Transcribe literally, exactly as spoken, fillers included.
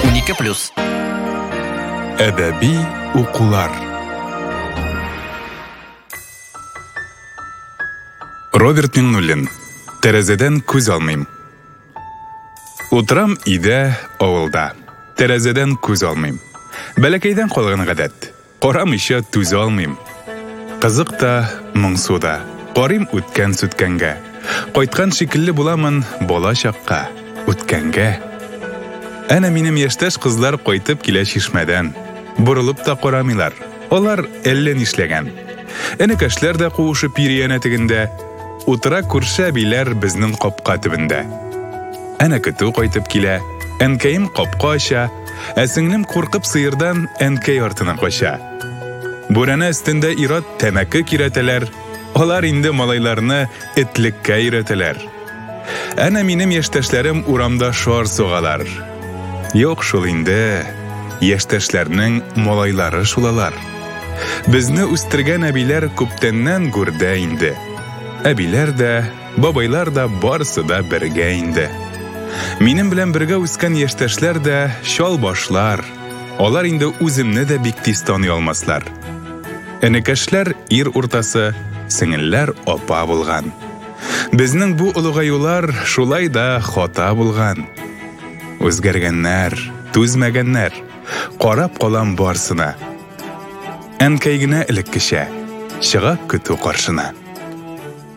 унике плюс. Әдәби укулар. Роберт Миннуллин. Тәрәзәдән күз алмыйм. Утрам өйдә, авылда. Тәрәзәдән күз алмыйм. Бәләкәйдән калган гадәт. Карамыйча түзә алмыйм. Кызык та, моңсу да. Карыйм үткән сүткәнгә. Кайткан шикелле буламын балачакка, үткәнгә. Әнә минем яшьтәш кызлар кайтып килә чишмәдән. Борылып та карамыйлар. Алар әллә нишләгән. Энекәшләр дә куышып йөргәнә тегендә. Утыра күрше әбиләр безнең капка төбендә. Әнә көтү кайтып килә. Әнкәем капка ача. Ә сеңлем куркып сыердан әнкәй артына кача. Бүрәнә өстендә ират тәмәке киратәләр. Алар инде малайларны этлеккә өйрәтәләр. Әнә минем яшьтәшләрем урамда шар сугалар. Юк шул инде. Яшьтәшләрнең малайлары шулалар. Безне үстергән әбиләр күптәннән гүрдә инде. Әбиләр дә, бабайлар да барсы да бергә инде. Минем белән бергә үскән яшьтәшләр дә шал башлар. Алар инде үземне дә бик тиз таный алмаслар. Энекәшләр ир уртасы, сеңелләр апа булган. Безнең бу улыгаюлар шулай да хата булган. Үзгәргәннәр, түзмәгәннәр, карап калам барсына. Әнкәй генә элеккечә, чыга көтү каршына.